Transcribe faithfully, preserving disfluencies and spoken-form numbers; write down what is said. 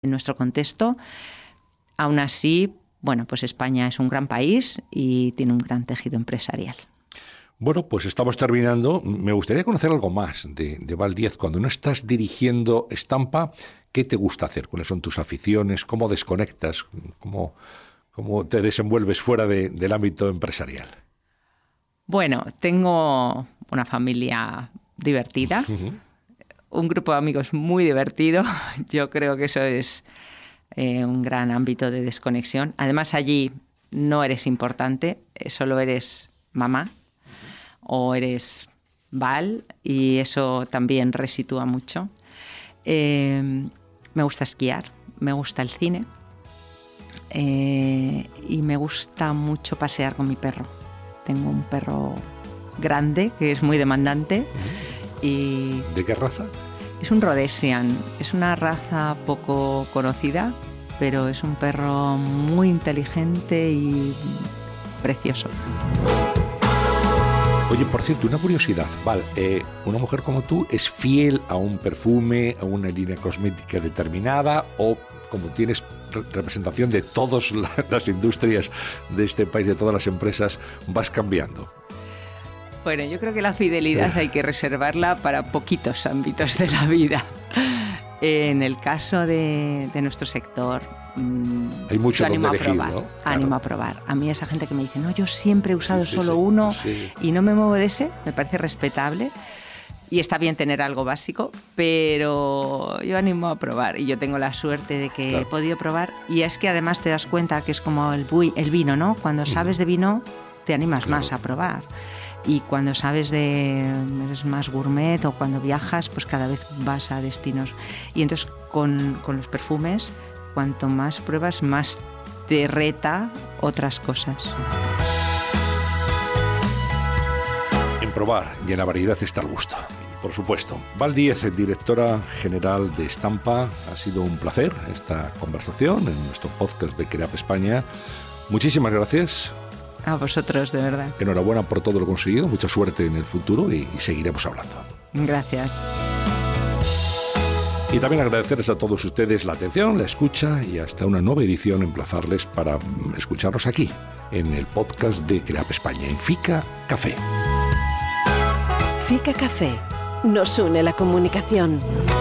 en nuestro contexto. Aún así, bueno, pues España es un gran país y tiene un gran tejido empresarial. Bueno, pues estamos terminando. Me gustaría conocer algo más de, de Val Díez. Cuando no estás dirigiendo Estampa, ¿qué te gusta hacer? ¿Cuáles son tus aficiones? ¿Cómo desconectas? ¿Cómo, cómo te desenvuelves fuera de, del ámbito empresarial? Bueno, tengo una familia divertida, uh-huh. un grupo de amigos muy divertido. Yo creo que eso es eh, un gran ámbito de desconexión. Además, allí no eres importante, solo eres mamá. O eres Val, y eso también resitúa mucho. Eh, me gusta esquiar, me gusta el cine eh, y me gusta mucho pasear con mi perro. Tengo un perro grande que es muy demandante. Y ¿de qué raza? Es un Rhodesian, es una raza poco conocida, pero es un perro muy inteligente y precioso. Oye, por cierto, una curiosidad, Val, eh, ¿una mujer como tú es fiel a un perfume, a una línea cosmética determinada, o como tienes re- representación de todas la, las industrias de este país, de todas las empresas, vas cambiando? Bueno, yo creo que la fidelidad hay que reservarla para poquitos ámbitos de la vida. En el caso de, de nuestro sector, hay mucho donde elegir, ¿no? Claro. Animo a probar. A mí esa gente que me dice, no, yo siempre he usado sí, sí, solo sí, uno sí. y no me muevo de ese, me parece respetable. Y está bien tener algo básico, pero yo animo a probar. Y yo tengo la suerte de que claro. he podido probar. Y es que además te das cuenta que es como el, bu- el vino, ¿no? Cuando sabes de vino, te animas claro. más a probar. Y cuando sabes de, eres más gourmet o cuando viajas, pues cada vez vas a destinos. Y entonces con, con los perfumes, cuanto más pruebas, más te reta otras cosas. En probar y en la variedad está el gusto, por supuesto. Val Díez, directora general de Estampa, ha sido un placer esta conversación en nuestro podcast de Creap España. Muchísimas gracias. A vosotros, de verdad. Enhorabuena por todo lo conseguido, mucha suerte en el futuro y, y seguiremos hablando. Gracias. Y también agradecerles a todos ustedes la atención, la escucha y hasta una nueva edición emplazarles para escucharnos aquí, en el podcast de Creap España, en Fica Café. Fica Café, nos une la comunicación.